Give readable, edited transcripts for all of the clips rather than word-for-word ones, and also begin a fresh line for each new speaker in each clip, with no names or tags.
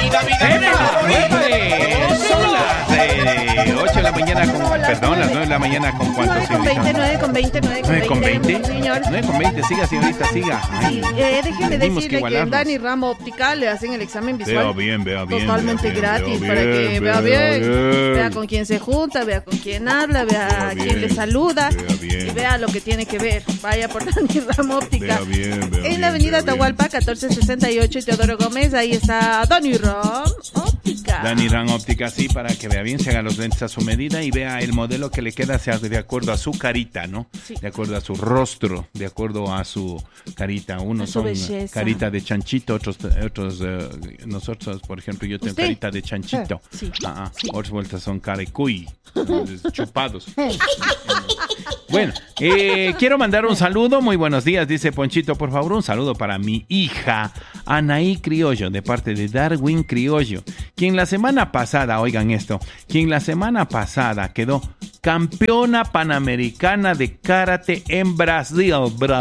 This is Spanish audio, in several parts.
Son las 8 de la mañana con... Perdón, las 9 de la mañana con cuántos.
9 con 20.
9 con 20.
Señor.
9 con 20, siga señorita, siga.
Sí, déjeme decirle que en Dani Ramo Óptica le hacen el examen visual.
Vea bien.
Totalmente gratis para que vea bien. Vea con quién se junta, vea con quién habla, vea a quién le saluda. Y vea lo que tiene que ver. Vaya por Dani Ramo Óptica. En la avenida Atahualpa, 1468 y Teodoro Gómez, ahí está Dani Ram Óptica.
Dani Ram Óptica, sí, para que vea bien, se haga los lentes a su medida y vea el modelo que le queda, sea de acuerdo a su carita, ¿no? Sí. De acuerdo a su rostro, de acuerdo a su carita. Unos son belleza. Carita de chanchito, otros nosotros, por ejemplo, yo tengo carita de chanchito. Sí. Sí. Otras vueltas son cara de cuy, chupados. Bueno, quiero mandar un saludo, muy buenos días, dice Ponchito, por favor, un saludo para mi hija, Anaí Criollo, de parte de Darwin Criollo, quien la semana pasada, oigan esto, quedó campeona panamericana de karate en Brasil.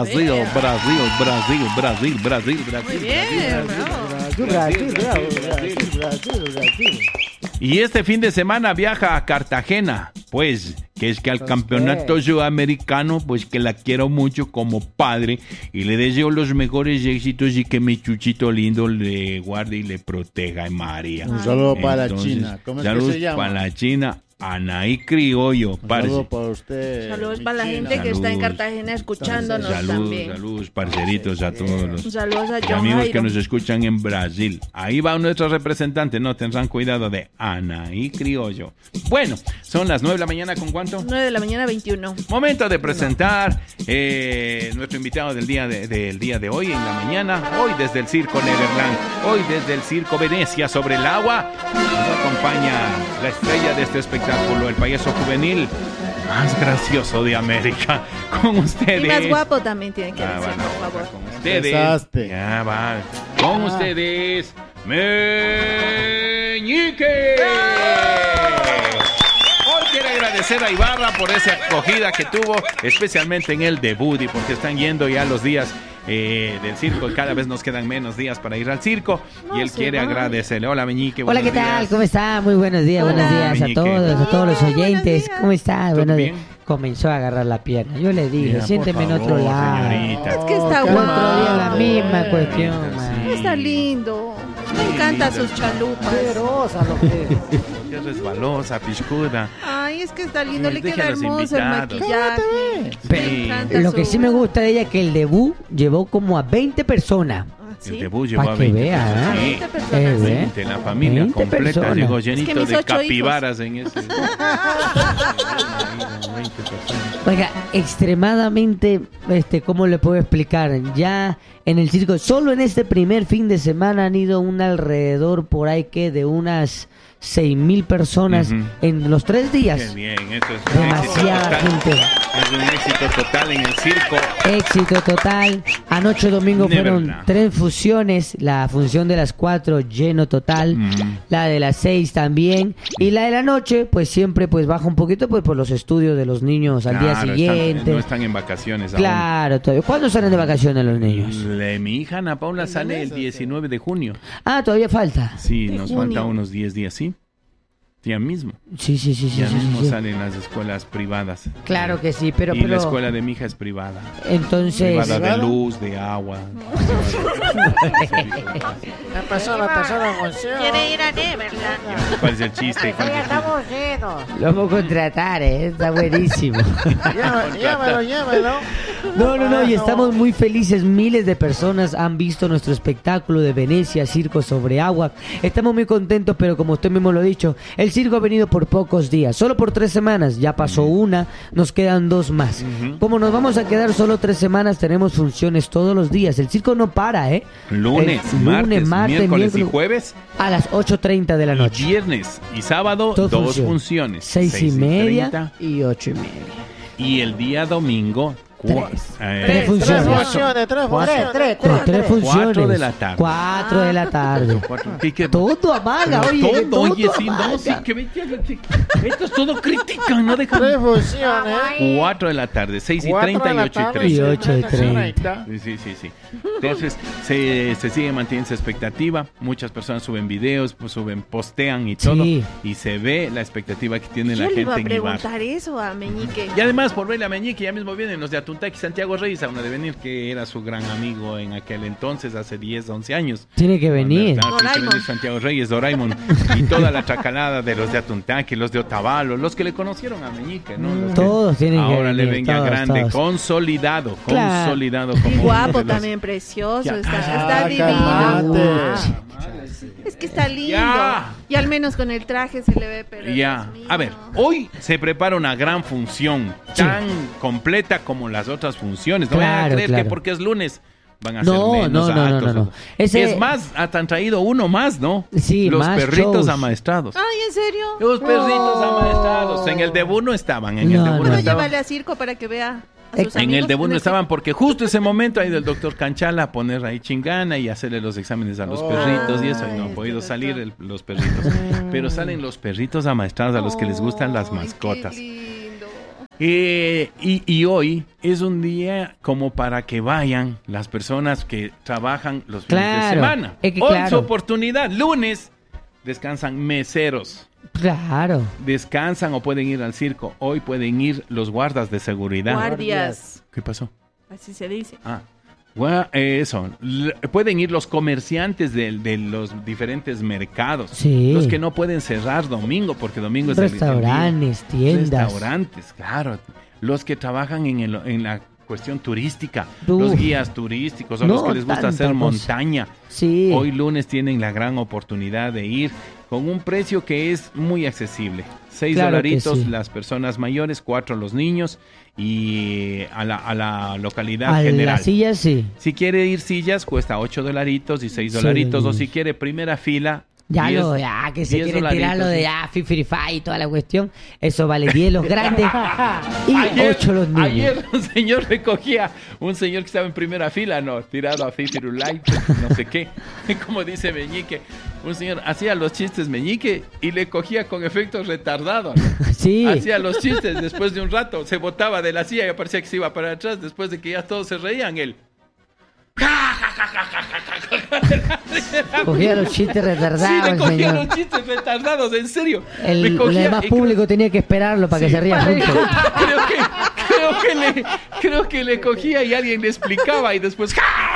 Muy bien,
Brasil. Y este fin de semana viaja a Cartagena, pues, que es que al campeonato sudamericano, pues que la quiero mucho como padre y le deseo los mejores éxitos y que mi chuchito lindo le guarde y le proteja, María.
Un saludo para la China. ¿Cómo es que se llama?
Para la China. Anaí Criollo,
saludos para usted.
Saludos para la gente que está en Cartagena escuchándonos también.
Saludos, parceritos a todos los
amigos
que nos escuchan en Brasil. Ahí va nuestro representante, no tendrán cuidado de Anaí Criollo. Bueno, son las 9 de la mañana, ¿con cuánto?
9 de la mañana, 21.
Momento de presentar nuestro invitado del día de hoy en la mañana. Hoy desde el Circo Neverland, hoy desde el Circo Venecia sobre el agua. Nos acompaña la estrella de este espectáculo, el payaso juvenil más gracioso de América. Con ustedes.
Y más guapo también tiene que decir, por favor.
Con ustedes. Ya va. Con ustedes, Meñique. Hoy quiero agradecer a Ibarra por esa acogida que tuvo, especialmente en el debut, y porque están yendo ya los días del circo, cada vez nos quedan menos días para ir al circo y él quiere agradecerle. Hola, Meñique.
Hola, ¿qué tal? ¿Cómo está? Muy buenos días, buenos días a todos los oyentes. ¿Cómo está? Bueno, comenzó a agarrar la pierna. Yo le dije, siénteme en otro lado.
Señorita.
Es que está
guapo.
guapo.
La misma cuestión,
sí.
Está lindo. Me encantan sus chalupas.
Poderosa lo que
es resbalosa, piscuda.
Ay, es que está lindo, le queda hermoso el maquillaje.
Pero lo que sí me gusta de ella es que el debut llevó como a 20 personas.
¿Sí?
El debut llevó a
20
vea,
¿eh? 20 personas.
20, la familia
20
completa
personas.
llegó llenito
es que
de capibaras en ese.
Oiga, extremadamente, ¿cómo le puedo explicar? Ya en el circo, solo en este primer fin de semana han ido alrededor por ahí que de unas 6,000 personas en los 3 días.
Qué bien, eso es
demasiada gente.
Es un éxito total en el circo.
Éxito total. Anoche domingo fueron 3 funciones. La función de las 4 lleno total. La de las 6 también. Y la de la noche, pues siempre pues baja un poquito pues por los estudios de los niños al día siguiente.
No están en vacaciones aún.
Claro, todavía. ¿Cuándo salen de vacaciones los niños?
Mi hija Ana Paula sale el 19 de junio.
Ah, todavía falta.
Sí, nos falta unos 10 días, ¿sí? Ya mismo.
Sí.
Ya mismo salen las escuelas privadas.
Claro que sí, pero...
la escuela de mi hija es privada.
Entonces...
Privada de luz, de agua.
¿Qué pasó la moción?
Quiere ir a Neverland.
¿Cuál es el chiste?
Lo vamos a contratar, está buenísimo.
Llámalo.
No, y estamos muy felices. Miles de personas han visto nuestro espectáculo de Venecia, Circo sobre Agua. Estamos muy contentos, pero como usted mismo lo ha dicho, el circo ha venido por pocos días, solo por 3 semanas. Ya pasó una, nos quedan 2 más. Como nos vamos a quedar solo 3 semanas, tenemos funciones todos los días. El circo no para,
Lunes, martes, miércoles y jueves
a las 8:30 de la noche.
Viernes y sábado 2 funciones.
6:30 y 8:30.
Y el día domingo
3 funciones. 3 funciones.
4 de la tarde.
4 de la tarde. Todo amaga, oye.
Oye, sí, no, sí, esto es todo crítica, no dejan.
3 funciones.
4 de la tarde, 6:30 y 8:30.
Y 8:30.
Sí. Entonces se sigue manteniendo esa expectativa. Muchas personas suben videos, pues postean y todo. Y se ve la expectativa que tiene la gente en Ibar.
Yo le iba a preguntar eso a Meñique.
Y además, por verle a Meñique, ya mismo vienen los de Atuntaqui, Santiago Reyes, a uno de venir, que era su gran amigo en aquel entonces, hace 10, 11 años.
Tiene que venir.
Tiene que venir Santiago Reyes, Doraemon, y toda la tracalada de los de Atuntaqui, los de Otavalo, los que le conocieron a Meñique, ¿no?
Todos tienen que venir.
Ahora le venga grande, consolidado.
Y guapo también, precioso, está divino. Es que está lindo. Ya. Y al menos con el traje se le ve, pero
ya. A ver, hoy se prepara una gran función, tan completa como las otras funciones. No van a creer que porque es lunes van a ser menos actos. No. Es más, han traído uno más, ¿no?
Sí,
los
más
perritos
shows.
Amaestrados.
Ay, ¿en serio?
Los perritos amaestrados. En el debut no estaban. En el debut
no estaban. Llévale a circo para que vea.
En el debut no estaban porque justo ese momento ha ido el doctor Canchala a poner ahí chingana y hacerle los exámenes a los perritos y eso, y no han podido salir los perritos. Pero salen los perritos amaestrados a los que les gustan las mascotas. Y hoy es un día como para que vayan las personas que trabajan los fines de semana. Hoy su oportunidad, lunes, descansan meseros.
Claro.
Descansan o pueden ir al circo. Hoy pueden ir los guardas de seguridad.
Guardias.
¿Qué pasó?
Así se dice.
Eso. Pueden ir los comerciantes de los diferentes mercados.
Sí.
Los que no pueden cerrar domingo, porque domingo es
restaurantes, tiendas.
Restaurantes, claro. Los que trabajan en la cuestión turística, los guías turísticos, o los que les gusta hacer montaña.
Sí.
Hoy lunes tienen la gran oportunidad de ir con un precio que es muy accesible. $6 las personas mayores, 4 los niños y a la localidad general.
A las sillas, sí.
Si quiere ir sillas, cuesta $8 y $6. O si quiere primera fila,
que se quiere tirar lo de Fifirify y toda la cuestión, eso vale 10 los grandes y 8 los niños.
Ayer un señor que estaba en primera fila, tirado a Fifirulay, no sé qué, como dice Meñique, un señor hacía los chistes Meñique y le cogía con efectos retardados, ¿no?
Sí.
Hacía los chistes, después de un rato se botaba de la silla y parecía que se iba para atrás, después de que ya todos se reían, él
cogía los chistes retardados.
Sí, le cogía los chistes retardados, en serio.
El demás público tenía que esperarlo para que se ría juntos.
Creo que le cogía y alguien le explicaba y después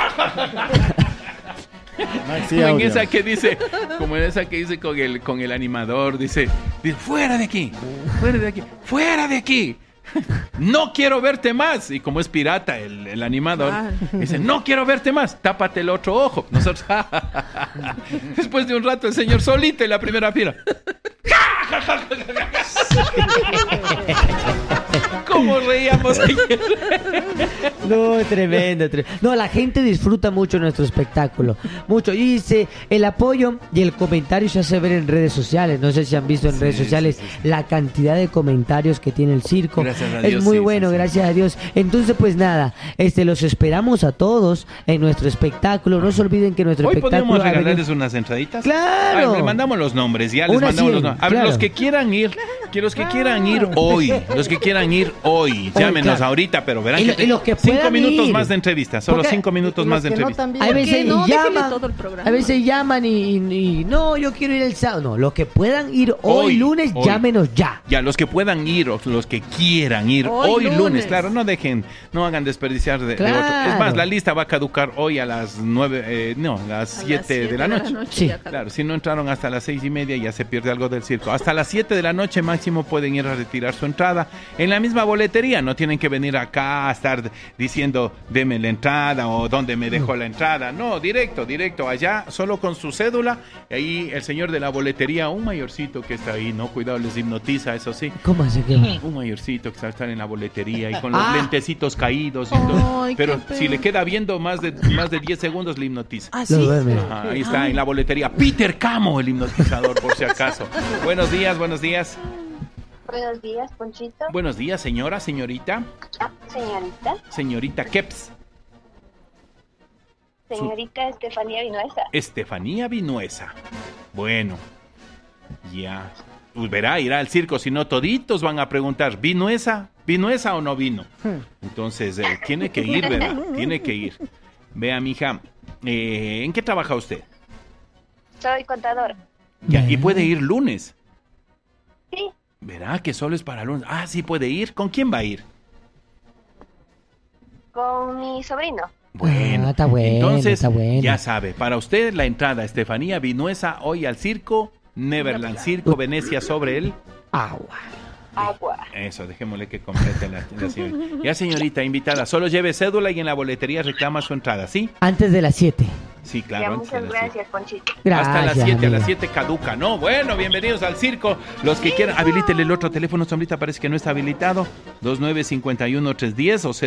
como en esa que dice con el animador, dice fuera de aquí. No quiero verte más. Y como es pirata el animador, dice, no quiero verte más, tápate el otro ojo. Nosotros después de un rato el señor solito en la primera fila. ¿Cómo reíamos ayer?
No, tremendo. No, la gente disfruta mucho nuestro espectáculo. Mucho. Y dice, el apoyo y el comentario se hace ver en redes sociales. No sé si han visto en redes sociales la cantidad de comentarios que tiene el circo.
Gracias a Dios.
Es muy bueno, gracias a Dios. Entonces, pues nada, los esperamos a todos en nuestro espectáculo. No se olviden que nuestro espectáculo...
¿Hoy podemos regalarles unas entraditas?
¡Claro!
Le mandamos los nombres, ya les mandamos los nombres. A ver, los que quieran ir hoy, llámenos ahorita, pero verán que
los que
5 minutos más de entrevista, solo 5 minutos más de entrevista.
A veces llaman y no, yo quiero ir el sábado. No, los que puedan ir hoy lunes, llámenos ya.
Ya, los que puedan ir o los que quieran ir hoy lunes, claro, no hagan desperdiciar de otro. Es más, la lista va a caducar hoy a las 7 de la noche.
Sí.
Claro, si no entraron hasta las 6:30 ya se pierde algo del circo. Hasta las 7 de la noche máximo pueden ir a retirar su entrada en la misma boletería. No tienen que venir acá a estar diciendo deme la entrada o dónde me dejó la entrada. No, directo allá, solo con su cédula. Y ahí el señor de la boletería, un mayorcito que está ahí, no, cuidado, les hipnotiza, eso sí.
¿Cómo hace que?
Un mayorcito que sabe estar en la boletería y con los lentecitos caídos y todo. Pero si le queda viendo más de 10 segundos le hipnotiza.
¿Sí?
Ahí está en la boletería Peter Camo, el hipnotizador, por si acaso. Buenos días.
Buenos días, Ponchito.
Buenos días, señorita. Señorita Keps.
Señorita Estefanía Vinuesa.
Bueno, ya. Pues verá, irá al circo, si no toditos van a preguntar, ¿Vinuesa o no vino? Entonces, tiene que ir, ¿verdad? Tiene que ir. Vea, mija, ¿en qué trabaja usted?
Soy contador.
Ya, ¿y puede ir lunes?
Sí.
Verá que solo es para lunes. Ah, sí puede ir. ¿Con quién va a ir?
Con mi sobrino.
Bueno,
está bueno,
entonces
está bueno.
ya sabe, para usted la entrada Estefanía Vinuesa hoy al circo, Neverland Circo, Venecia sobre el
agua.
Eso, dejémosle que complete la señora. Ya, señorita invitada, solo lleve cédula y en la boletería reclama su entrada, ¿sí?
Antes de las 7.
Sí, claro.
Ya, muchas gracias, Ponchito.
Gracias,
hasta las 7,
amigo.
a las 7 caduca, ¿no? Bueno, bienvenidos al circo. Los que quieran, habilítele el otro teléfono, sombrita, parece que no está habilitado. 2951-310 o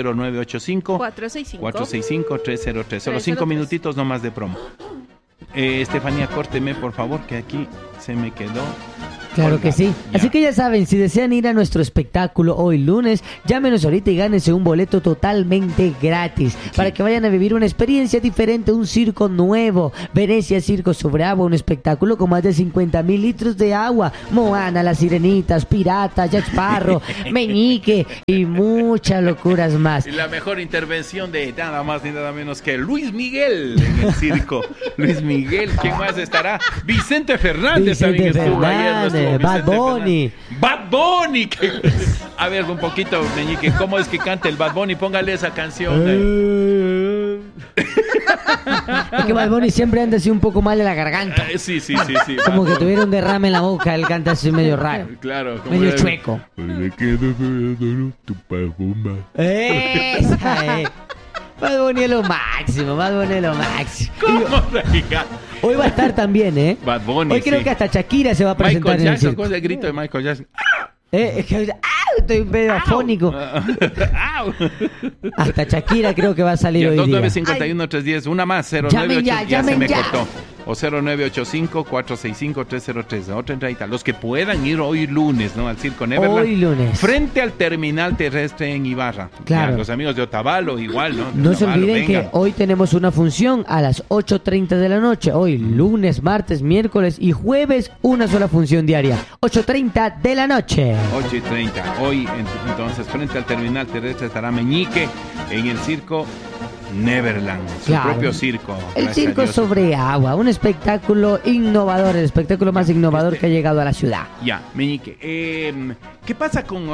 0985-465-303. Solo 5 minutitos nomás de promo. Estefanía, córteme, por favor, que aquí se me quedó.
Claro que sí.
Ya.
Así que ya saben, si desean ir a nuestro espectáculo hoy lunes, llámenos ahorita y gánense un boleto totalmente gratis para que vayan a vivir una experiencia diferente, un circo nuevo. Venecia Circo sobre Agua, un espectáculo con más de 50,000 litros de agua. Moana, Las Sirenitas, Piratas, Jack Sparrow, Meñique y muchas locuras más.
Y la mejor intervención de nada más ni nada menos que Luis Miguel en el circo. Luis Miguel, ¿quién más estará? Vicente Fernández también estuvo ayer.
Bad Bunny.
Bad Bunny. A ver, un poquito, Meñique, ¿cómo es que canta el Bad Bunny? Póngale esa canción.
Es que Bad Bunny siempre anda así un poco mal en la garganta.
Sí.
Como que tuviera un derrame en la boca, él canta así medio raro.
Claro.
Medio chueco. Esa es. Bad Bunny es lo máximo, Bad Bunny es lo máximo.
¿Cómo, hija?
Hoy va a estar también, ¿eh?
Bad Bunny,
hoy creo que hasta Shakira se va a presentar
Michael
en el
Jackson,
circo.
¿cómo es el grito de Michael Jackson?
Es que estoy medio afónico. Hasta Shakira creo que va a salir hoy día.
2951-310, una más, 0985, ya se me cortó. O 0985-465-303. Otra entradita. Los que puedan ir hoy lunes, ¿no? Al Circo Neverland.
Hoy lunes.
Frente al terminal terrestre en Ibarra.
Claro.
Ya, los amigos de Otavalo igual, ¿no?
No se
Otavalo,
olviden
vengan.
que hoy tenemos una función a las 8:30 de la noche. Hoy, lunes, martes, miércoles y jueves, una sola función diaria. 8:30 de la noche.
8:30. Hoy, entonces, frente al terminal terrestre estará Meñique en el Circo Neverland, su
Claro.
propio circo.
El
Gracias a
circo
Dios.
sobre agua, un espectáculo innovador, el espectáculo más innovador que ha llegado a la ciudad.
Ya, Meñique, ¿qué pasa con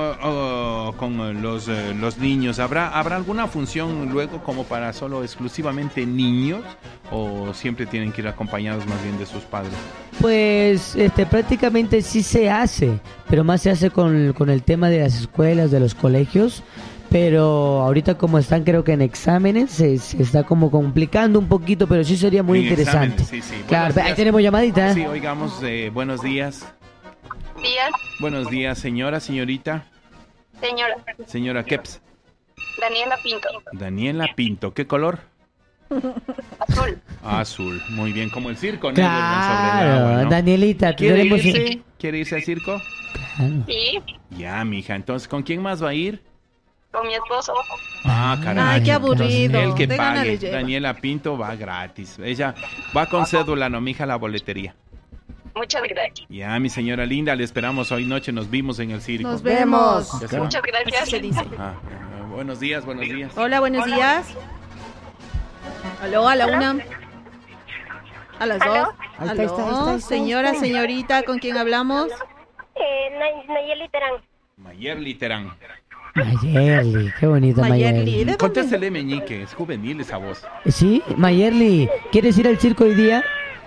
los niños? ¿Habrá alguna función luego como para solo exclusivamente niños o siempre tienen que ir acompañados más bien de sus padres?
Pues prácticamente sí se hace, pero más se hace con el tema de las escuelas, de los colegios. Pero ahorita como están creo que en exámenes se está como complicando un poquito, pero sí sería muy
En
interesante.
exámenes, sí.
Claro,
Buenos
ahí
días.
tenemos llamadita.
Sí, oigamos, buenos días.
Días,
Buenos días, señorita. Señora Keps.
Daniela Pinto.
Daniela Pinto, ¿qué color?
Azul.
Azul, muy bien, como el circo, ¿no?
Claro,
¿no?
Danielita,
¿Quiere
tenemos...
irse? ¿Quiere irse al circo?
Claro.
Sí,
Ya, mija, entonces, ¿con quién más va a ir?
con mi esposo.
Ah, caray.
Ay, qué aburrido.
El que
De gana
pague.
le lleva.
Daniela Pinto va gratis. Ella va con cédula, no, mija, a la boletería.
Muchas gracias.
Ya, mi señora linda, le esperamos hoy noche. Nos vimos en el circo.
Nos vemos.
Ya se va.
Muchas gracias.
Se dice.
Buenos días, buenos días.
Hola, buenos días. Aló, a la una. A las
¿Aló?
dos.
Ahí está.
Aló, señora, señorita, ¿con quién hablamos?
Nayeli Terán.
Mayerly Terán.
Mayerly, qué bonita
Mayerly.
Mayerly.
¿De dónde?
Contéstele, Meñique, es juvenil esa voz.
Sí, Mayerly, ¿quieres ir al circo hoy día?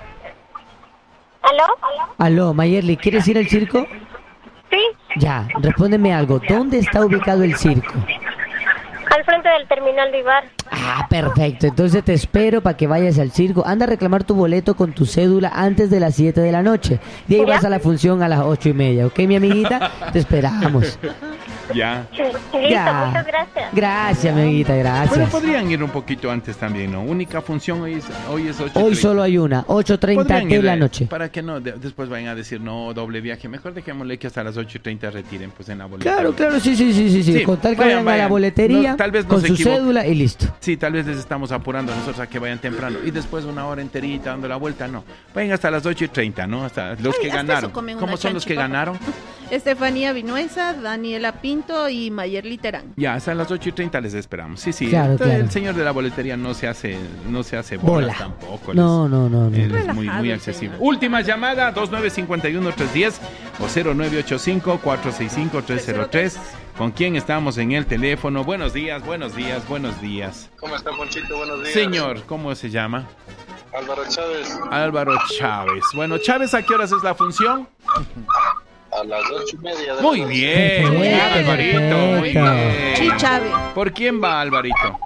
¿Aló?
Aló, Mayerly, ¿quieres ir al circo?
Sí,
Ya, respóndeme algo. ¿Dónde está ubicado el circo?
al frente del terminal de Ibar.
Ah, perfecto. Entonces te espero para que vayas al circo. Anda a reclamar tu boleto con tu cédula antes de las 7 de la noche. De ahí
¿Ya?
vas a la función a las 8:30, ¿ok, mi amiguita? Te esperamos.
Ya.
Listo,
Ya.
muchas gracias.
Gracias, mi amiguita,
Bueno,
gracias.
podrían ir un poquito antes también, ¿no? Única función hoy es 8:30.
Hoy solo hay una, 8:30
Podrían
de
ir,
la noche.
Para que no, después vayan a decir, no, doble viaje. Mejor dejémosle que hasta las 8:30 retiren, pues, en la boletería.
Claro, sí.
Sí,
Con tal que
vayan,
vayan a la
vayan.
boletería
No, tal vez
con
nos
su
equivoque.
cédula y listo.
Sí, tal vez les estamos apurando a nosotros a que vayan temprano. Y después una hora enterita dando la vuelta, no. Vayan hasta las 8:30, ¿no? Hasta los
Ay,
que
hasta
ganaron.
eso comen
¿Cómo
una
son los que
chanchipapa.
ganaron?
Estefanía Vinuesa, Daniela Pinto y Mayerly Terán.
Ya, hasta las 8:30 les esperamos. Sí,
Claro.
El señor de la boletería no se hace bola tampoco.
No.
Él es muy accesible. Última llamada, 2951-310 o 0985-465-303. ¿Con quién estamos en el teléfono? Buenos días.
¿Cómo está, Ponchito? Buenos días.
Señor, ¿cómo se llama?
Álvaro Chávez.
Bueno, Chávez, ¿a qué horas es la función?
A las 8:30.
Muy bien, Alvarito, muy bien.
Sí, Chávez.
¿Por quién va, Alvarito?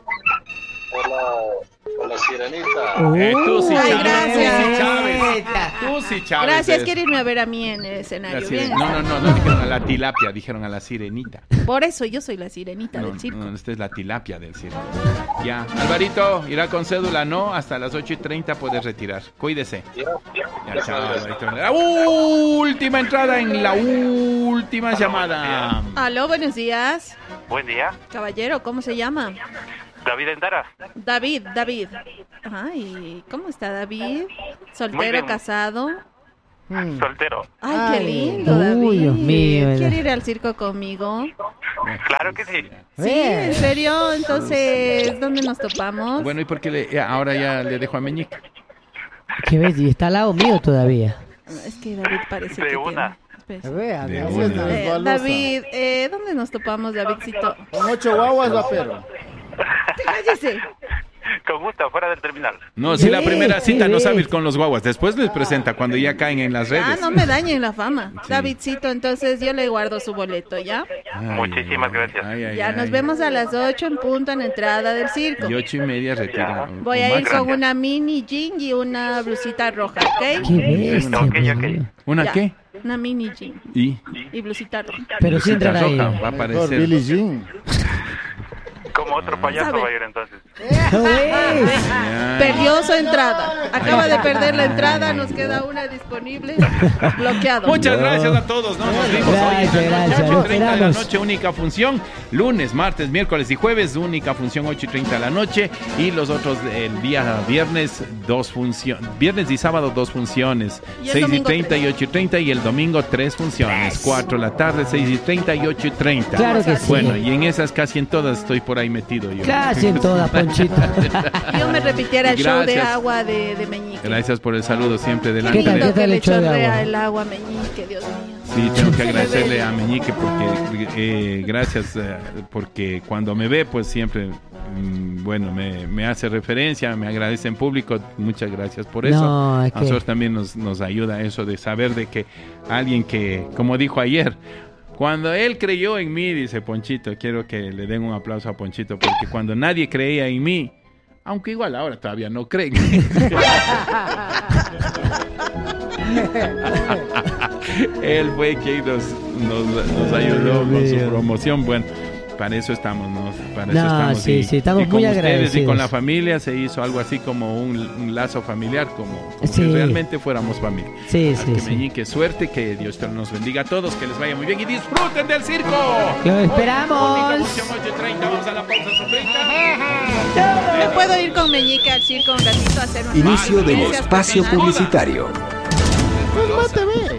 Por la sirenita.
Tú sí,
Ay,
Chávez.
gracias.
Tú sí, Chávez.
Gracias, quiere irme a ver a mí en el escenario. Bien.
No dijeron a la tilapia, dijeron a la sirenita.
Por eso yo soy la sirenita del circo.
No, esta es la tilapia del circo. Ya, Alvarito, irá con cédula, no, hasta las 8:30 puedes retirar. Cuídese. Ya, chao, Alvarito. La última entrada en la última llamada.
Aló, buenos días.
Buen día.
Caballero, ¿cómo se llama?
David Endara.
David. Ay, ¿cómo está David? ¿Soltero,
bien.
casado?
Soltero.
Ay, qué lindo, David.
Uy, Dios mío.
¿Quiere ir al circo conmigo?
Claro que sí.
Sí, ¿en serio? Entonces, ¿dónde nos topamos?
Bueno, ¿y por qué ahora ya le dejo a Meñique?
¿Qué ves? Y está al lado mío todavía.
Es que David parece
De
que
una.
David, ¿dónde nos topamos, Davidcito?
Con 8 guaguas va, pero.
Cállese.
Con gusto, fuera del terminal.
No, si la primera cita no sabe ir con los guaguas, después les presenta cuando ya caen en las redes.
No me dañen la fama.
Sí.
Davidcito, entonces yo le guardo su boleto, ¿ya?
Muchísimas gracias.
Ya nos vemos a las 8 en punto en la entrada del circo.
Y 8:30 retira.
Voy a ir con una mini jean y una blusita roja, ¿ok?
Qué bestia,
Ok,
Dios
ok.
mío.
¿Una
Ya.
qué?
Una mini jean
Y
y blusita roja.
Pero sí
Lucita
entrará ahí.
roja va a
Mejor
aparecer.
Billie Jean.
Como otro payaso
¿Sabe?
va a ir entonces.
¿No ves?
Perdió su entrada. Acaba de perder la entrada, nos queda una disponible. Bloqueado.
Muchas gracias a todos, ¿no? Nos vimos
Gracias,
hoy en la noche,
gracias.
8:30 de la
Esperamos.
noche, única función. Lunes, martes, miércoles y jueves, única función, 8:30 de la noche. Y los otros, el día viernes, 2 funciones. Viernes y sábado, 2 funciones.
Y el
6:30 y
domingo
8:30. Y el domingo, 3 funciones. 4 de la tarde, 6:30 y 8:30.
Claro que sí.
Bueno, y en esas casi en todas estoy por ahí metido yo.
Casi en toda, Ponchito.
Yo me repitiera el show de
Gracias.
agua de Meñique.
Gracias por el saludo siempre
Qué
delante
¿Qué tal?
lindo
de...
que
el
le
show de
chorrea
agua?
el agua a Meñique, Dios mío.
Sí, tengo que
Se le
agradecerle
ve.
a Meñique porque gracias, porque cuando me ve, pues siempre, bueno, me hace referencia, me agradece en público, muchas gracias por eso.
No, es
A
que-
nosotros también nos ayuda eso de saber de que alguien que, como dijo ayer, cuando él creyó en mí, dice Ponchito, quiero que le den un aplauso a Ponchito, porque cuando nadie creía en mí, aunque igual ahora todavía no creen. Él fue quien nos ayudó con su promoción. Bueno, para eso estamos, ¿no? Para eso
No,
estamos.
sí, sí, estamos
y con
muy
ustedes y
agradecidos.
con la familia se hizo algo así como un lazo familiar, como
Sí.
si realmente fuéramos familia.
Sí,
Así
sí,
que
sí.
Meñique, suerte, que Dios nos bendiga a todos, que les vaya muy bien y disfruten del circo.
¡Lo esperamos!
Única función 8:30, vamos a la pausa sofrita.
¿Me puedo ir con Meñique al circo un ratito a hacer un
Inicio del
Gracias,
espacio
Pepe.
publicitario.
Pues máteme.